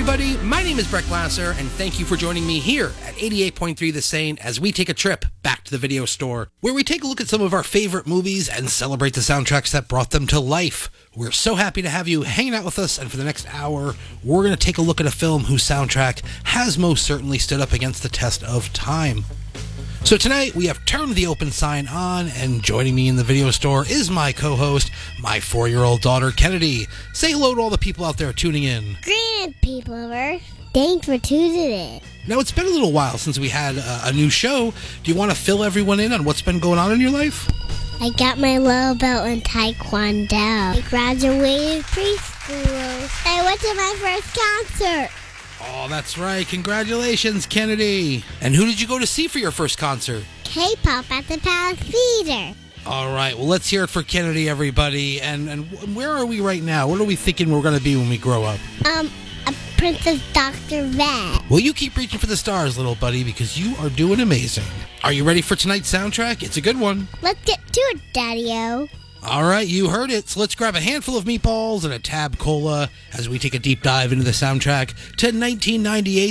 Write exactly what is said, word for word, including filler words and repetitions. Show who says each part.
Speaker 1: everybody, my name is Brett Glasser, and thank you for joining me here at eighty-eight point three The Saint as we take a trip back to the video store, where we take a look at some of our favorite movies and celebrate the soundtracks that brought them to life. We're so happy to have you hanging out with us, and for the next hour, we're going to take a look at a film whose soundtrack has most certainly stood up against the test of time. So tonight, we have turned the open sign on, and joining me in the video store is my co-host, my four-year-old daughter, Kennedy. Say hello to all the people out there tuning in.
Speaker 2: Great, people of Earth. Thanks for tuning in.
Speaker 1: Now, it's been a little while since we had a, a new show. Do you want to fill everyone in on what's been going on in your life?
Speaker 2: I got my little belt in Taekwondo. I graduated preschool. I went to my first concert.
Speaker 1: Oh, that's right. Congratulations, Kennedy. And who did you go to see for your first concert?
Speaker 2: K-pop at the Palace Theater.
Speaker 1: All right. Well, let's hear it for Kennedy, everybody. And and where are we right now? What are we thinking we're going to be when we grow up?
Speaker 2: Um, a Princess Doctor Vet.
Speaker 1: Well, you keep reaching for the stars, little buddy, because you are doing amazing. Are you ready for tonight's soundtrack? It's a good one.
Speaker 2: Let's get to it, Daddy-O.
Speaker 1: All right, you heard it. So let's grab a handful of meatballs and a tab cola as we take a deep dive into the soundtrack to nineteen ninety-eight.